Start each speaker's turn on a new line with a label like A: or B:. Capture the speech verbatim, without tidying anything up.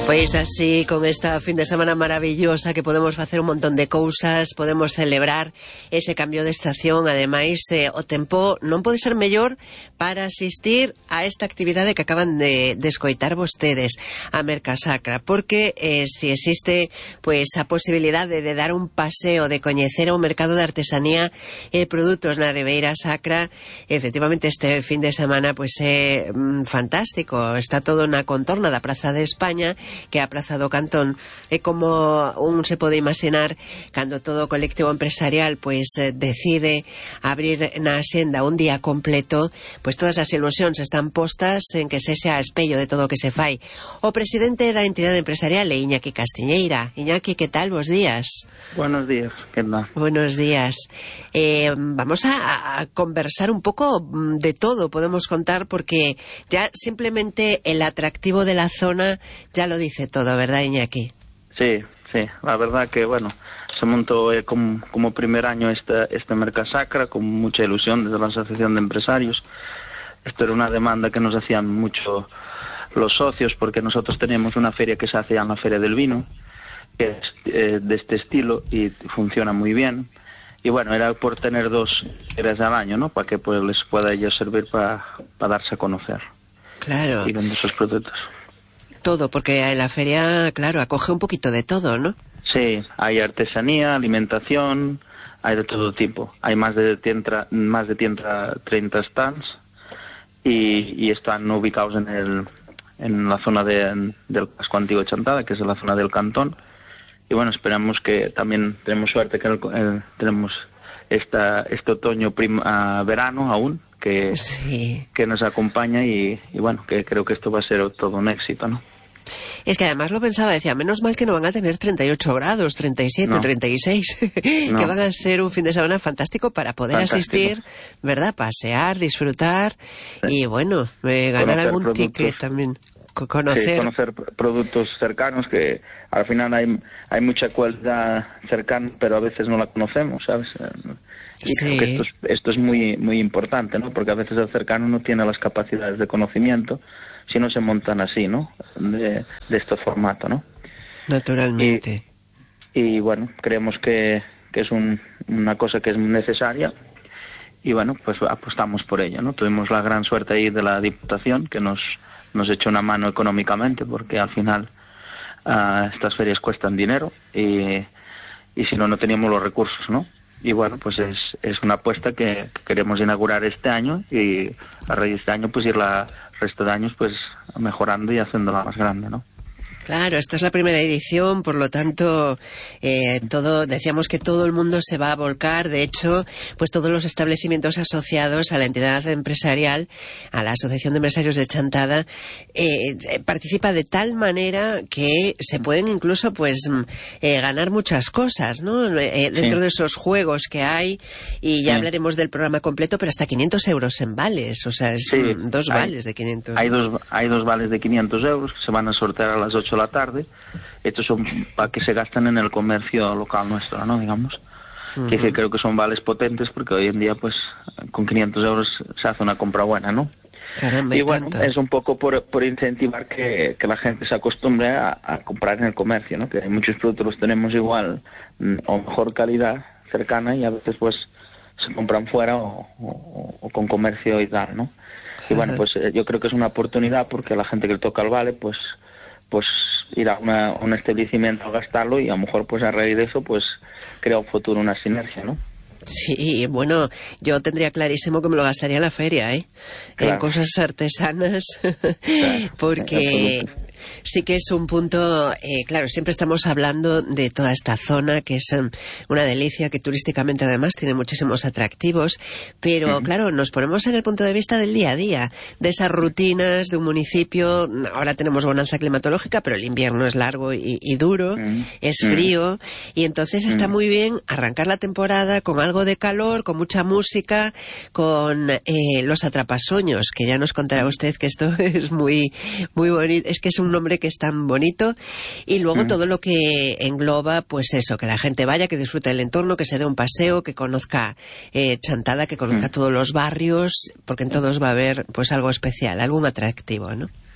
A: Pois así, con esta fin de semana maravillosa que podemos facer un montón de cousas, podemos celebrar ese cambio de estación. Ademais, eh, o tempo non pode ser mellor para asistir a esta actividade que acaban de, de escoitar vostedes, a Mercasacra, porque eh, si existe pois a posibilidade de dar un paseo, de coñecer o mercado de artesanía e eh, produtos na Ribeira Sacra, efectivamente este fin de semana pois é mm, fantástico. Está todo na contorna da Praza de España, que é a Praza do Cantón, e como un se pode imaginar, cando todo o colectivo empresarial pois eh, decide abrir na axenda un día completo, pois todas as ilusións están postas en que sexa espello de todo o que se fai. O presidente da entidade empresarial é Iñaki Castiñeira. Iñaki, que tal? Bos días.
B: Buenos días, ¿qué tal?
A: Buenos días. Eh, vamos a, a conversar un poco de todo, podemos contar, porque ya simplemente el atractivo de la zona ya lo dice todo, ¿verdad, Iñaki?
B: Sí, sí, la verdad que, bueno, se montó eh, como, como primer año este, este Mercasacra con mucha ilusión desde la Asociación de Empresarios. Esto era una demanda que nos hacían mucho los socios, porque nosotros tenemos una feria que se hace ya en la Feria del Vino, que es eh, de este estilo y funciona muy bien. Y bueno, era por tener dos ferias al año, ¿no? Para que pues les pueda a ellos servir para, para darse a conocer.
A: Claro.
B: Y vender sus productos.
A: Todo, porque en la feria, claro, acoge un poquito de todo, ¿no?
B: Sí, hay artesanía, alimentación, hay de todo tipo. Hay más de treinta, más de treinta stands y, y están ubicados en el en la zona de, del casco antiguo de Chantada, que es la zona del Cantón. Y bueno, esperamos que también tenemos suerte que el, el, tenemos esta, este otoño prima, verano aún, que, sí. que nos acompaña y, y bueno, que creo que esto va a ser todo un éxito, ¿no?
A: Es que además lo pensaba, decía, menos mal que no van a tener treinta y ocho grados, treinta y siete, no. treinta y seis, no. que van a ser un fin de semana fantástico para poder fantástico. asistir, ¿verdad? Pasear, disfrutar sí. y bueno, eh, ganar conocer algún productos. ticket también. Conocer.
B: Sí, conocer productos cercanos, que al final hay hay mucha cualidad cercana, pero a veces no la conocemos, ¿sabes? Y sí. creo que esto es, esto es muy muy importante, ¿no? Porque a veces el cercano no tiene las capacidades de conocimiento si no se montan así, ¿no? De, de este formato, ¿no?
A: Naturalmente.
B: Y, y bueno, creemos que, que es un, una cosa que es necesaria y bueno, pues apostamos por ello, ¿no? Tuvimos la gran suerte ahí de la Diputación, que nos nos echó una mano económicamente, porque al final uh, estas ferias cuestan dinero y, y si no, no teníamos los recursos, ¿no? Y bueno, pues es, es una apuesta que, que queremos inaugurar este año y a raíz de este año pues ir la resto de años pues mejorando y haciéndola más grande, ¿no?
A: Claro, esta es la primera edición, por lo tanto, eh, todo, decíamos que todo el mundo se va a volcar. De hecho, pues todos los establecimientos asociados a la entidad empresarial, a la Asociación de Empresarios de Chantada, eh, participa de tal manera que se pueden incluso, pues, eh, ganar muchas cosas, ¿no? Eh, dentro sí. de esos juegos que hay, y ya sí. hablaremos del programa completo, pero hasta quinientos euros en vales, o sea, es sí. dos hay, vales de quinientos.
B: Hay dos, hay dos vales de quinientos euros que se van a sortear a las ocho la tarde. Estos son para que se gastan en el comercio local nuestro, ¿no? Digamos. Uh-huh. Que, que creo que son vales potentes, porque hoy en día, pues, con quinientos euros se hace una compra buena, ¿no?
A: Caramba,
B: y bueno, tanto. Es un poco por, por incentivar que, que la gente se acostumbre a, a comprar en el comercio, ¿no? Que hay muchos productos los tenemos igual o mejor calidad cercana y a veces, pues, se compran fuera o, o, o con comercio y tal, ¿no? Y bueno, pues eh, yo creo que es una oportunidad, porque a la gente que le toca el vale, pues pues ir a, una, a un establecimiento a gastarlo y a lo mejor pues a raíz de eso pues crea un futuro, una sinergia, ¿no?
A: Sí, bueno, yo tendría clarísimo que me lo gastaría en la feria, ¿eh? Claro. En cosas artesanas, claro. porque sí que es un punto, eh, claro, siempre estamos hablando de toda esta zona, que es um, una delicia, que turísticamente además tiene muchísimos atractivos, pero uh-huh. claro, nos ponemos en el punto de vista del día a día, de esas rutinas de un municipio. Ahora tenemos bonanza climatológica, pero el invierno es largo y, y duro, uh-huh. es frío, uh-huh. y entonces está uh-huh. muy bien arrancar la temporada con algo de calor, con mucha música, con eh, los atrapasueños, que ya nos contará usted que esto es muy, muy bonito, es que es un nombre que es tan bonito, y luego mm. todo lo que engloba, pues eso, que la gente vaya, que disfrute del entorno, que se dé un paseo, que conozca eh, Chantada, que conozca mm. todos los barrios, porque en todos va a haber pues algo especial, algún atractivo, ¿no?